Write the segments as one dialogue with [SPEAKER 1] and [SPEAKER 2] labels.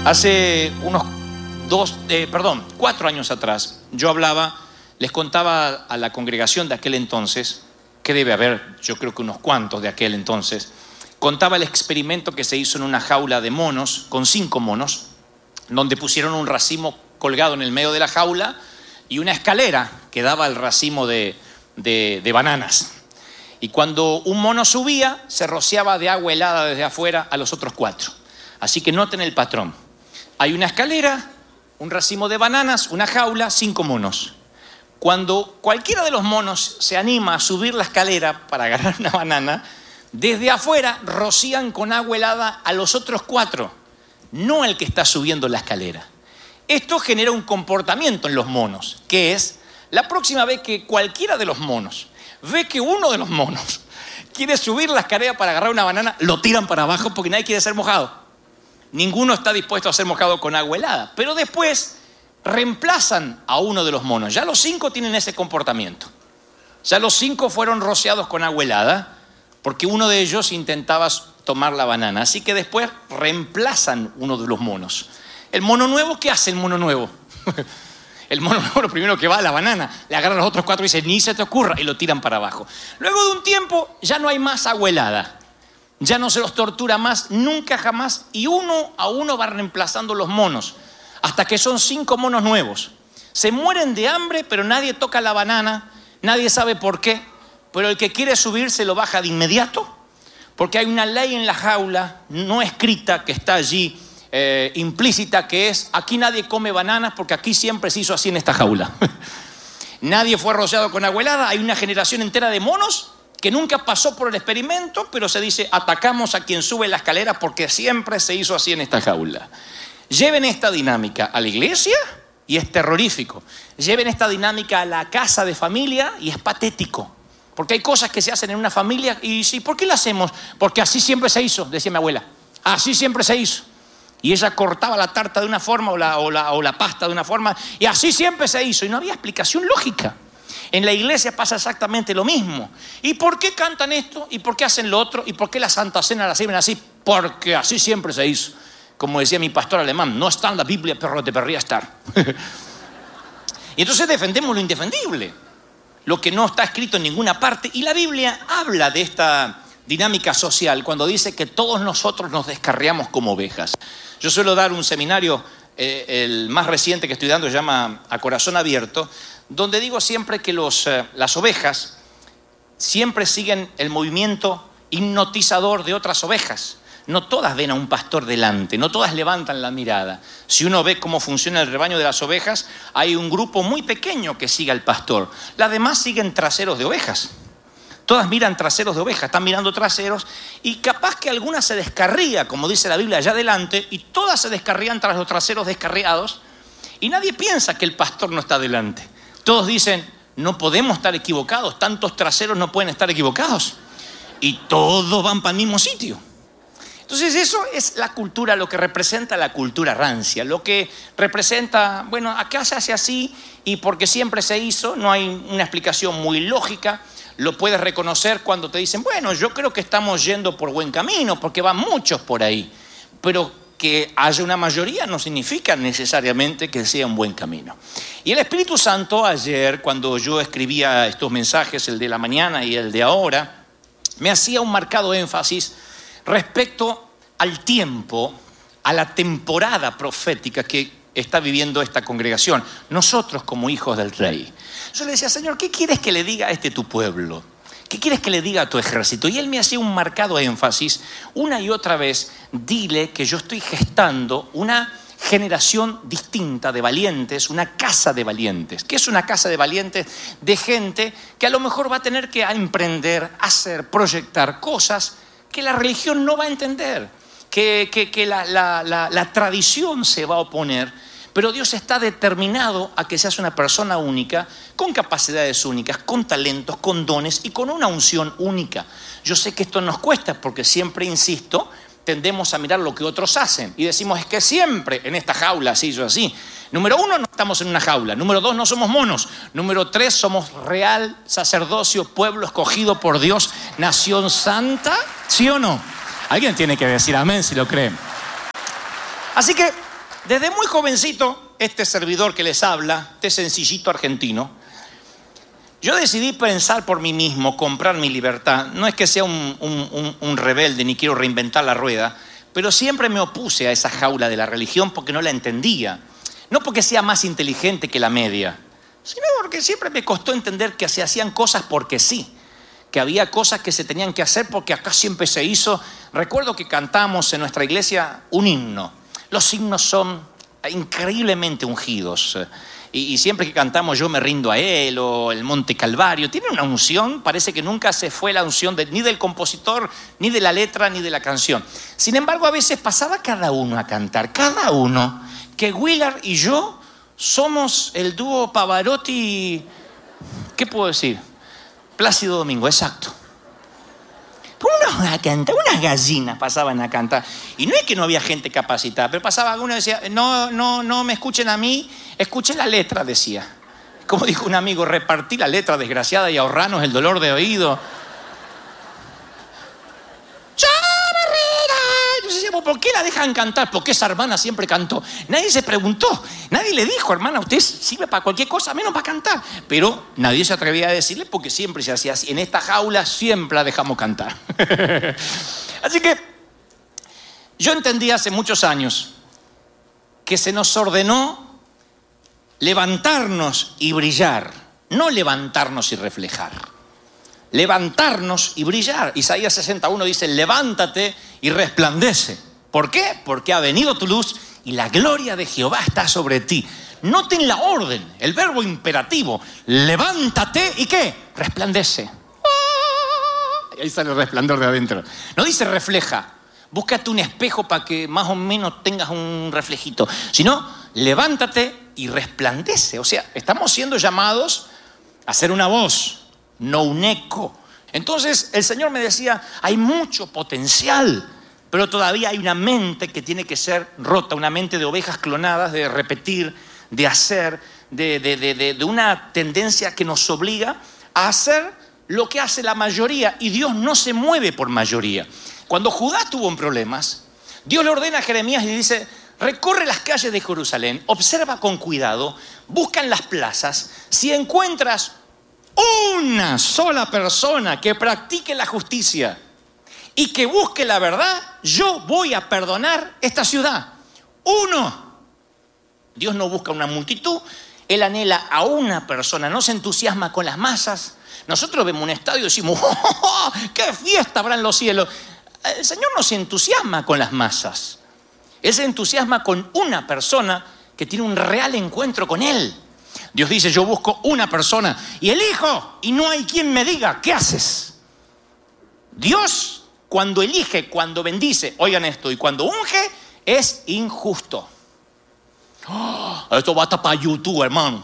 [SPEAKER 1] Hace unos 4 años atrás, les contaba a la congregación de aquel entonces, que debe haber, yo creo que unos cuantos de aquel entonces, contaba el experimento que se hizo en una jaula de monos, con 5 monos, donde pusieron un racimo colgado en el medio de la jaula y una escalera que daba al racimo de bananas. Y cuando un mono subía, se rociaba de agua helada desde afuera a los otros 4. Así que noten el patrón. Hay una escalera, un racimo de bananas, una jaula, 5 monos. Cuando cualquiera de los monos se anima a subir la escalera para agarrar una banana, desde afuera rocían con agua helada a los otros 4, no el que está subiendo la escalera. Esto genera un comportamiento en los monos, que es, la próxima vez que cualquiera de los monos ve que uno de los monos quiere subir la escalera para agarrar una banana, lo tiran para abajo porque nadie quiere ser mojado. Ninguno está dispuesto a ser mojado con agua helada, pero después reemplazan a uno de los monos. Ya los 5 tienen ese comportamiento. Ya los 5 fueron rociados con agua helada porque uno de ellos intentaba tomar la banana. Así que después reemplazan uno de los monos. ¿El mono nuevo qué hace el mono nuevo? El mono nuevo lo primero que va a la banana, le agarran a los otros 4 y dice, ni se te ocurra, y lo tiran para abajo. Luego de un tiempo ya no hay más agua helada. Ya no se los tortura más, nunca jamás, y uno a uno va reemplazando los monos, hasta que son 5 monos nuevos. Se mueren de hambre, pero nadie toca la banana, nadie sabe por qué, pero el que quiere subir se lo baja de inmediato, porque hay una ley en la jaula, no escrita, que está allí, implícita, que es, aquí nadie come bananas, porque aquí siempre se hizo así en esta jaula. Nadie fue rociado con agua helada, hay una generación entera de monos, que nunca pasó por el experimento, pero se dice, atacamos a quien sube la escalera porque siempre se hizo así en esta jaula. Lleven esta dinámica a la iglesia y es terrorífico. Lleven esta dinámica a la casa de familia y es patético. Porque hay cosas que se hacen en una familia y sí, ¿por qué la hacemos? Porque así siempre se hizo, decía mi abuela. Así siempre se hizo. Y ella cortaba la tarta de una forma o la pasta de una forma y así siempre se hizo. Y no había explicación lógica. En la iglesia pasa exactamente lo mismo. ¿Y por qué cantan esto? ¿Y por qué hacen lo otro? ¿Y por qué la Santa Cena la sirven así? Porque así siempre se hizo. Como decía mi pastor alemán, no está en la Biblia, pero debería estar. Y entonces defendemos lo indefendible, lo que no está escrito en ninguna parte. Y la Biblia habla de esta dinámica social cuando dice que todos nosotros nos descarriamos como ovejas. Yo suelo dar un seminario, el más reciente que estoy dando se llama A Corazón Abierto, donde digo siempre que las ovejas siempre siguen el movimiento hipnotizador de otras ovejas. No todas ven a un pastor delante, no todas levantan la mirada. Si uno ve cómo funciona el rebaño de las ovejas, hay un grupo muy pequeño que sigue al pastor. Las demás siguen traseros de ovejas. Todas miran traseros de ovejas, están mirando traseros y capaz que alguna se descarría, como dice la Biblia, allá adelante, y todas se descarrían tras los traseros descarriados y nadie piensa que el pastor no está delante. Todos dicen, no podemos estar equivocados, tantos traseros no pueden estar equivocados. Y todos van para el mismo sitio. Entonces eso es la cultura, lo que representa la cultura rancia, lo que representa, bueno, acá se hace así y porque siempre se hizo, no hay una explicación muy lógica. Lo puedes reconocer cuando te dicen, bueno, yo creo que estamos yendo por buen camino porque van muchos por ahí. Pero que haya una mayoría no significa necesariamente que sea un buen camino. Y el Espíritu Santo ayer, cuando yo escribía estos mensajes, el de la mañana y el de ahora, me hacía un marcado énfasis respecto al tiempo, a la temporada profética que está viviendo esta congregación, nosotros como hijos del Rey. Yo le decía, Señor, ¿qué quieres que le diga a tu pueblo? ¿Qué quieres que le diga a tu ejército? Y él me hacía un marcado énfasis, una y otra vez, dile que yo estoy gestando una generación distinta de valientes, una casa de valientes. ¿Qué es una casa de valientes? De gente que a lo mejor va a tener que emprender, hacer, proyectar cosas que la religión no va a entender, que la tradición se va a oponer, pero Dios está determinado a que seas una persona única, con capacidades únicas, con talentos, con dones y con una unción única. Yo sé que esto nos cuesta porque siempre, insisto, tendemos a mirar lo que otros hacen y decimos, es que siempre en esta jaula así yo así. Número 1, no estamos en una jaula. Número 2, no somos monos. Número 3, somos real sacerdocio, pueblo escogido por Dios, nación santa. ¿Sí o no? Alguien tiene que decir amén si lo creen. Así que Desde muy jovencito, este servidor que les habla, este sencillito argentino, yo decidí pensar por mí mismo, comprar mi libertad. No es que sea un rebelde ni quiero reinventar la rueda, pero siempre me opuse a esa jaula de la religión porque no la entendía. No porque sea más inteligente que la media, sino porque siempre me costó entender que se hacían cosas porque sí, que había cosas que se tenían que hacer porque acá siempre se hizo. Recuerdo que cantamos en nuestra iglesia un himno. Los himnos son increíblemente ungidos. Y siempre que cantamos Yo me rindo a él o el Monte Calvario, tiene una unción, parece que nunca se fue la unción ni del compositor, ni de la letra, ni de la canción. Sin embargo, a veces pasaba cada uno a cantar, cada uno, que Willard y yo somos el dúo Pavarotti, ¿qué puedo decir? Plácido Domingo, exacto. Unas gallinas pasaban a cantar. Y no es que no había gente capacitada, pero pasaba alguno y decía, no me escuchen a mí, escuchen la letra, decía. Como dijo un amigo, repartí la letra desgraciada y ahorranos el dolor de oído. ¿Por qué la dejan cantar? Porque esa hermana siempre cantó. Nadie se preguntó, nadie le dijo, hermana, usted sirve para cualquier cosa, menos para cantar. Pero nadie se atrevía a decirle porque siempre se hacía así. En esta jaula siempre la dejamos cantar. Así que yo entendí hace muchos años que se nos ordenó levantarnos y brillar, no levantarnos y reflejar. Levantarnos y brillar. Isaías 61 dice, levántate y resplandece. ¿Por qué? Porque ha venido tu luz y la gloria de Jehová está sobre ti. Noten la orden, el verbo imperativo. Levántate y ¿qué? Resplandece. Y ahí sale el resplandor de adentro. No dice refleja. Búscate un espejo para que más o menos tengas un reflejito. Sino, levántate y resplandece. O sea, estamos siendo llamados a ser una voz, no un eco. Entonces el Señor me decía, hay mucho potencial, pero todavía hay una mente que tiene que ser rota, una mente de ovejas clonadas, de repetir, de hacer, de una tendencia que nos obliga a hacer lo que hace la mayoría, y Dios no se mueve por mayoría. Cuando Judá tuvo problemas, Dios le ordena a Jeremías y le dice, recorre las calles de Jerusalén, observa con cuidado, busca en las plazas, si encuentras una sola persona que practique la justicia y que busque la verdad, yo voy a perdonar esta ciudad. Uno. Dios no busca una multitud, Él anhela a una persona, no se entusiasma con las masas. Nosotros vemos un estadio y decimos, ¡oh, qué fiesta habrá en los cielos! El Señor no se entusiasma con las masas. Él se entusiasma con una persona que tiene un real encuentro con Él. Dios dice, yo busco una persona y elijo, y no hay quien me diga, ¿qué haces? Dios, cuando elige, cuando bendice, oigan esto, y cuando unge, es injusto. Oh, esto va hasta para YouTube, hermano.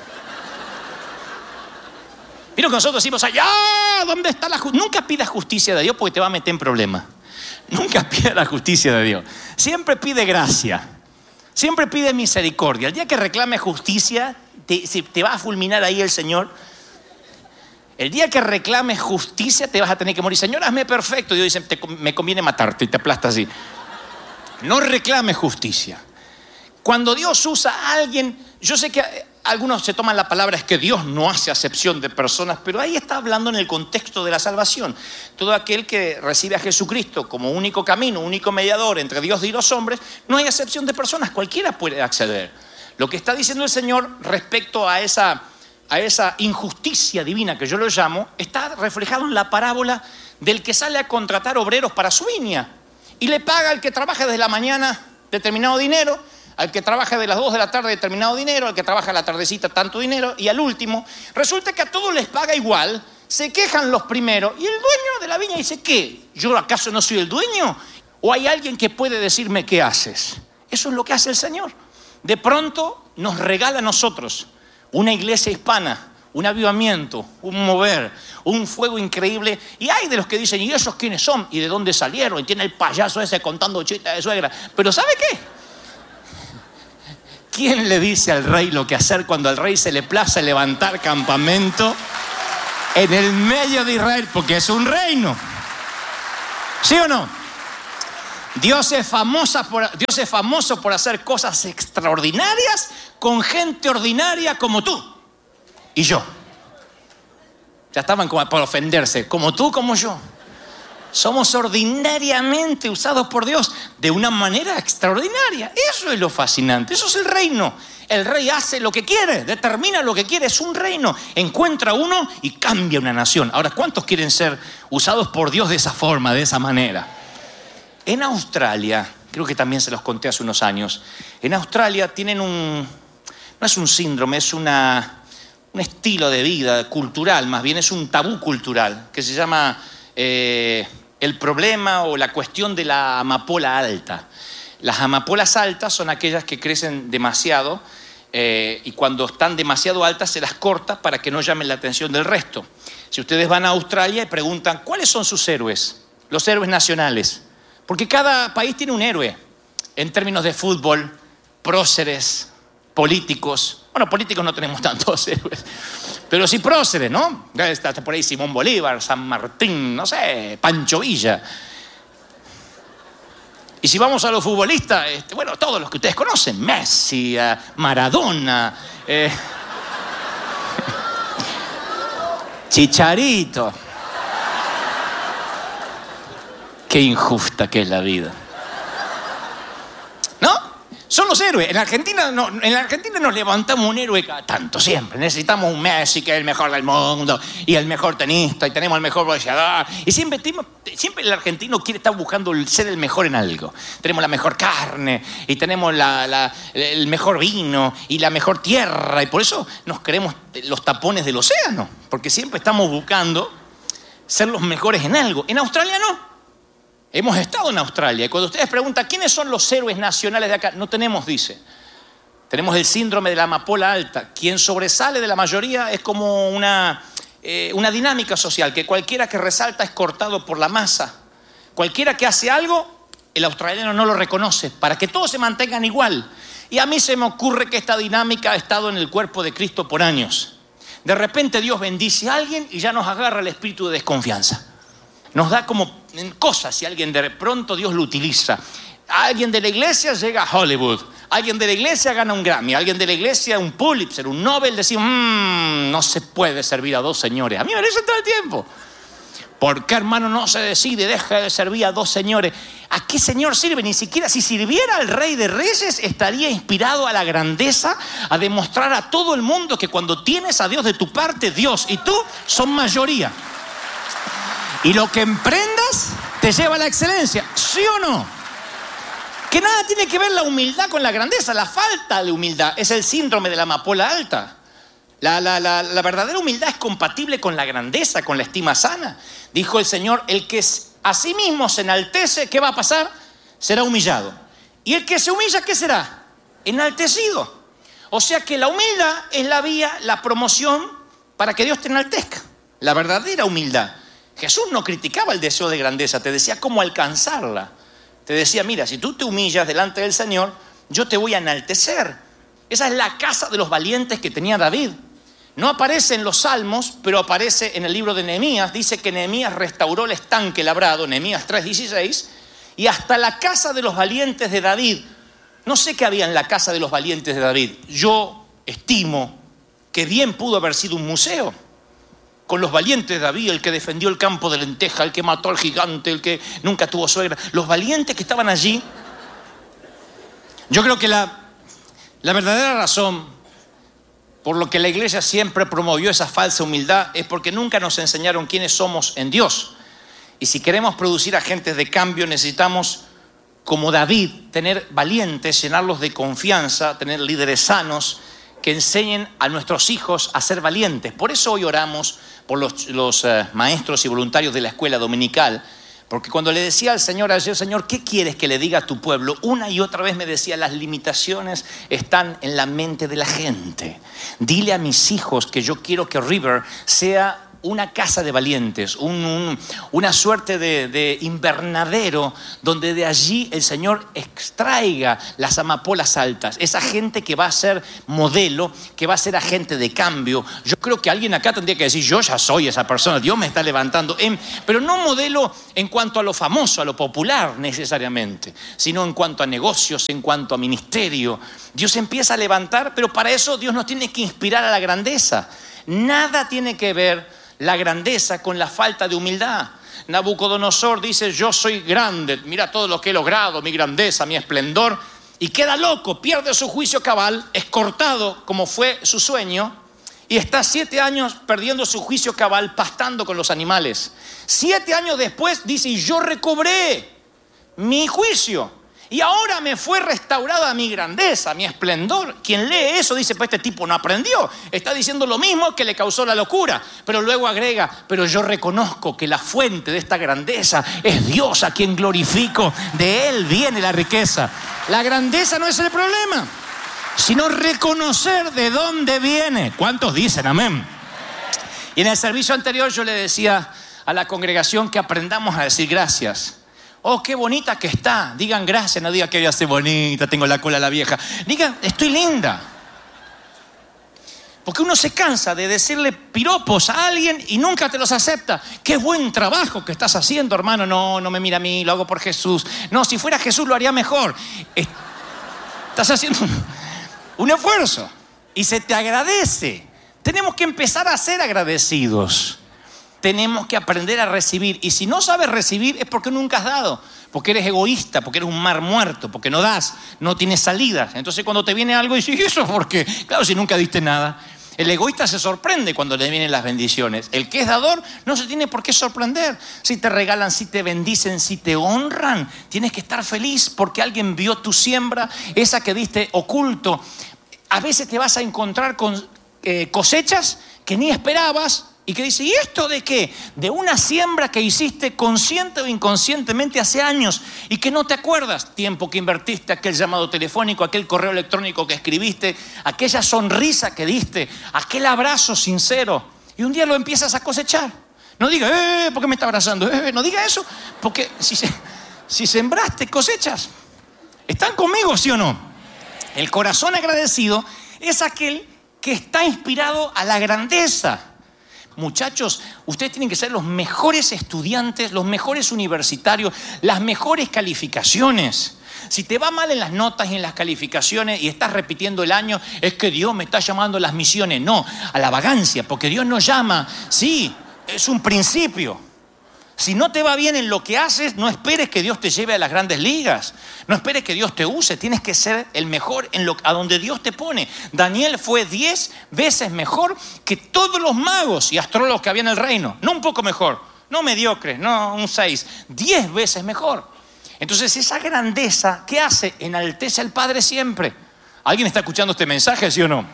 [SPEAKER 1] Mira que nosotros decimos, allá, ¿dónde está la justicia? Nunca pidas justicia de Dios porque te va a meter en problemas. Nunca pidas la justicia de Dios. Siempre pide gracia. Siempre pide misericordia. El día que reclame justicia, te va a fulminar ahí el Señor. El día que reclames justicia, te vas a tener que morir. Señor, hazme perfecto. Dios dice, me conviene matarte, y te aplasta así. No reclames justicia. Cuando Dios usa a alguien, yo sé que algunos se toman la palabra, es que Dios no hace acepción de personas, pero ahí está hablando en el contexto de la salvación. Todo aquel que recibe a Jesucristo como único camino, único mediador entre Dios y los hombres, no hay acepción de personas, cualquiera puede acceder. Lo que está diciendo el Señor respecto a esa injusticia divina que yo lo llamo, está reflejado en la parábola del que sale a contratar obreros para su viña y le paga al que trabaja desde la mañana determinado dinero, al que trabaja de las 2 de la tarde determinado dinero, al que trabaja a la tardecita tanto dinero, y al último resulta que a todos les paga igual. Se quejan los primeros y el dueño de la viña dice, ¿qué? ¿Yo acaso no soy el dueño? ¿O hay alguien que puede decirme qué haces? Eso es lo que hace el Señor. De pronto nos regala a nosotros una iglesia hispana, un avivamiento, un mover, un fuego increíble. Y hay de los que dicen, ¿y esos quiénes son? ¿Y de dónde salieron? Y tiene el payaso ese contando chistes de suegra. Pero ¿sabe qué? ¿Quién le dice al rey lo que hacer cuando al rey se le place levantar campamento en el medio de Israel? Porque es un reino. ¿Sí o no? Dios es famoso por hacer cosas extraordinarias con gente ordinaria como tú y yo. Ya estaban como por ofenderse, como tú, como yo. Somos ordinariamente usados por Dios de una manera extraordinaria. Eso es lo fascinante, eso es el reino. El rey hace lo que quiere, determina lo que quiere, es un reino. Encuentra uno y cambia una nación. Ahora, ¿cuántos quieren ser usados por Dios de esa forma, de esa manera? En Australia, creo que también se los conté hace unos años, en Australia tienen no es un síndrome, es un estilo de vida cultural, más bien es un tabú cultural, que se llama el problema o la cuestión de la amapola alta. Las amapolas altas son aquellas que crecen demasiado y cuando están demasiado altas se las corta para que no llamen la atención del resto. Si ustedes van a Australia y preguntan, ¿cuáles son sus héroes? Los héroes nacionales. Porque cada país tiene un héroe en términos de fútbol, próceres, políticos. Bueno, políticos no tenemos tantos héroes, pero sí próceres, ¿no? Está por ahí Simón Bolívar, San Martín, no sé, Pancho Villa. Y si vamos a los futbolistas, bueno, todos los que ustedes conocen, Messi, Maradona, Chicharito. Qué injusta que es la vida. ¿No? Son los héroes. En Argentina nos levantamos un héroe cada tanto, siempre. Necesitamos un Messi, que es el mejor del mundo, y el mejor tenista, y tenemos el mejor boxeador. Y siempre el argentino quiere estar buscando ser el mejor en algo. Tenemos la mejor carne, y tenemos el mejor vino, y la mejor tierra. Y por eso nos creemos los tapones del océano, porque siempre estamos buscando ser los mejores en algo. En Australia no. Hemos estado en Australia y cuando ustedes preguntan ¿quiénes son los héroes nacionales de acá? No tenemos, dice. Tenemos el síndrome de la amapola alta. Quien sobresale de la mayoría es como una dinámica social, que cualquiera que resalta es cortado por la masa. Cualquiera que hace algo, el australiano no lo reconoce, para que todos se mantengan igual. Y a mí se me ocurre que esta dinámica ha estado en el cuerpo de Cristo por años. De repente Dios bendice a alguien y ya nos agarra el espíritu de desconfianza. Nos da como cosas si alguien de pronto Dios lo utiliza. Alguien de la iglesia llega a Hollywood. Alguien de la iglesia gana un Grammy. Alguien de la iglesia un Pulitzer, un Nobel. Decimos, no se puede servir a dos señores. A mí me lo dicen todo el tiempo. ¿Por qué, hermano, no se decide, deja de servir a dos señores? ¿A qué señor sirve? Ni siquiera si sirviera al Rey de Reyes estaría inspirado a la grandeza, a demostrar a todo el mundo que cuando tienes a Dios de tu parte, Dios y tú son mayoría. Y lo que emprendas te lleva a la excelencia, ¿sí o no? Que nada tiene que ver la humildad con la grandeza. La falta de humildad es el síndrome de la amapola alta. La verdadera humildad es compatible con la grandeza, con la estima sana. Dijo el Señor, el que a sí mismo se enaltece, ¿qué va a pasar? Será humillado. Y el que se humilla, ¿qué será? Enaltecido. O sea que la humildad es la vía, la promoción para que Dios te enaltezca. La verdadera humildad. Jesús no criticaba el deseo de grandeza, te decía cómo alcanzarla. Te decía, mira, si tú te humillas delante del Señor, yo te voy a enaltecer. Esa es la casa de los valientes que tenía David. No aparece en los Salmos, pero aparece en el libro de Nehemías. Dice que Nehemías restauró el estanque labrado, Nehemías 3:16, y hasta la casa de los valientes de David. No sé qué había en la casa de los valientes de David. Yo estimo que bien pudo haber sido un museo. Con los valientes de David, el que defendió el campo de lenteja, el que mató al gigante, el que nunca tuvo suegra. Los valientes que estaban allí. Yo creo que la verdadera razón por lo que la iglesia siempre promovió esa falsa humildad es porque nunca nos enseñaron quiénes somos en Dios. Y si queremos producir agentes de cambio, necesitamos, como David, tener valientes, llenarlos de confianza, tener líderes sanos que enseñen a nuestros hijos a ser valientes. Por eso hoy oramos por los maestros y voluntarios de la escuela dominical, porque cuando le decía al Señor ayer, Señor, ¿qué quieres que le diga a tu pueblo? Una y otra vez me decía, las limitaciones están en la mente de la gente. Dile a mis hijos que yo quiero que River sea una casa de valientes, una suerte de invernadero donde de allí el Señor extraiga las amapolas altas, esa gente que va a ser modelo, que va a ser agente de cambio. Yo creo que alguien acá tendría que decir, yo ya soy esa persona, Dios me está levantando, pero no modelo en cuanto a lo famoso, a lo popular necesariamente, sino en cuanto a negocios, en cuanto a ministerio. Dios empieza a levantar, pero para eso Dios nos tiene que inspirar a la grandeza. Nada tiene que ver la grandeza con la falta de humildad. Nabucodonosor dice, yo soy grande, mira todo lo que he logrado, mi grandeza, mi esplendor, y queda loco, pierde su juicio cabal, es cortado como fue su sueño, y está 7 años perdiendo su juicio cabal, pastando con los animales. 7 años después dice, y yo recobré mi juicio, y ahora me fue restaurada mi grandeza, mi esplendor. Quien lee eso dice, pues este tipo no aprendió. Está diciendo lo mismo que le causó la locura. Pero luego agrega, pero yo reconozco que la fuente de esta grandeza es Dios, a quien glorifico. De Él viene la riqueza. La grandeza no es el problema, sino reconocer de dónde viene. ¿Cuántos dicen amén? Y en el servicio anterior yo le decía a la congregación que aprendamos a decir gracias. Oh, qué bonita que está. Digan gracias, no digan que ella hace bonita, tengo la cola a la vieja. Digan, estoy linda. Porque uno se cansa de decirle piropos a alguien y nunca te los acepta. Qué buen trabajo que estás haciendo, hermano. No me mira a mí, lo hago por Jesús. No, si fuera Jesús lo haría mejor. Estás haciendo un esfuerzo y se te agradece. Tenemos que empezar a ser agradecidos. Tenemos que aprender a recibir. Y si no sabes recibir es porque nunca has dado. Porque eres egoísta, porque eres un mar muerto, porque no das, no tienes salidas. Entonces cuando te viene algo dices, ¿y eso por qué? Claro, si nunca diste nada. El egoísta se sorprende cuando le vienen las bendiciones. El que es dador no se tiene por qué sorprender. Si te regalan, si te bendicen, si te honran, tienes que estar feliz porque alguien vio tu siembra, esa que diste oculto. A veces te vas a encontrar con cosechas que ni esperabas. Y que dice, ¿y esto de qué? De una siembra que hiciste consciente o inconscientemente hace años y que no te acuerdas. Tiempo que invertiste, aquel llamado telefónico, aquel correo electrónico que escribiste, aquella sonrisa que diste, aquel abrazo sincero. Y un día lo empiezas a cosechar. No diga, ¿por qué me está abrazando? No diga eso, porque si sembraste, cosechas. ¿Están conmigo, sí o no? El corazón agradecido es aquel que está inspirado a la grandeza. Muchachos, ustedes tienen que ser los mejores estudiantes, los mejores universitarios, las mejores calificaciones. Si te va mal en las notas y en las calificaciones y estás repitiendo el año, es que Dios me está llamando a las misiones. No, a la vagancia, porque Dios nos llama. Sí, es un principio. Si no te va bien en lo que haces, no esperes que Dios te lleve a las grandes ligas. No esperes que Dios te use. Tienes que ser el mejor a donde Dios te pone. Daniel fue 10 veces mejor que todos los magos y astrólogos que había en el reino. No un poco mejor, no mediocre, no un 6, 10 veces mejor. Entonces esa grandeza, ¿qué hace? Enaltece al Padre siempre. ¿Alguien está escuchando este mensaje, sí o no?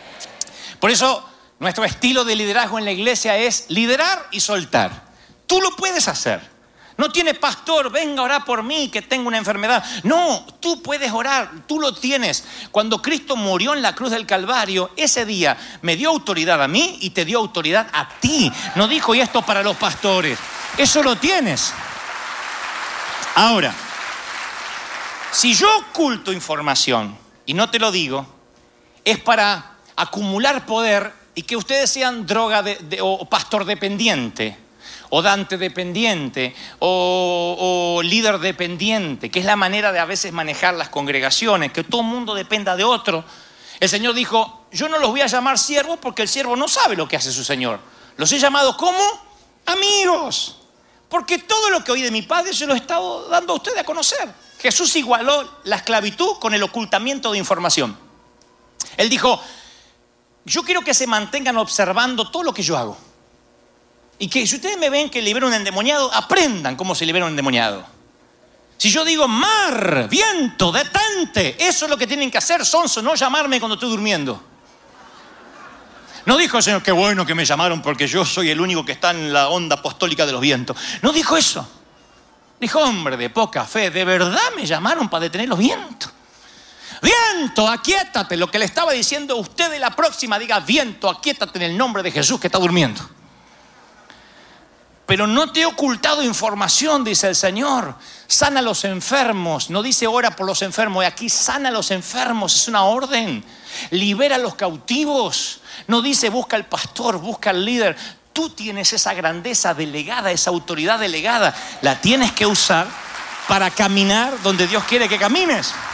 [SPEAKER 1] Por eso nuestro estilo de liderazgo en la iglesia es liderar y soltar. Tú lo puedes hacer. No tiene pastor, venga a orar por mí que tengo una enfermedad. No, tú puedes orar, tú lo tienes. Cuando Cristo murió en la cruz del Calvario, ese día me dio autoridad a mí y te dio autoridad a ti. No dijo, y esto para los pastores. Eso lo tienes. Ahora, si yo oculto información y no te lo digo, es para acumular poder y que ustedes sean droga o pastor dependiente. O Dante dependiente, o líder dependiente, que es la manera de a veces manejar las congregaciones, que todo el mundo dependa de otro. El Señor dijo, yo no los voy a llamar siervos porque el siervo no sabe lo que hace su Señor. Los he llamado como amigos, porque todo lo que oí de mi Padre se lo he estado dando a ustedes a conocer. Jesús igualó la esclavitud con el ocultamiento de información. Él dijo, yo quiero que se mantengan observando todo lo que yo hago. Y que si ustedes me ven que libero un endemoniado, aprendan cómo se libera un endemoniado. Si yo digo mar, viento, detente, eso es lo que tienen que hacer, sonso, no llamarme cuando estoy durmiendo. No dijo el Señor, qué bueno que me llamaron porque yo soy el único que está en la onda apostólica de los vientos. No dijo eso. Dijo, hombre de poca fe, ¿de verdad me llamaron para detener los vientos? Viento, aquíétate. Lo que le estaba diciendo a usted de la próxima, diga, viento, aquíétate en el nombre de Jesús que está durmiendo. Pero no te he ocultado información, dice el Señor. Sana a los enfermos. No dice ora por los enfermos. Aquí sana a los enfermos. Es una orden. Libera a los cautivos. No dice busca al pastor, busca al líder. Tú tienes esa grandeza delegada, esa autoridad delegada. La tienes que usar para caminar donde Dios quiere que camines.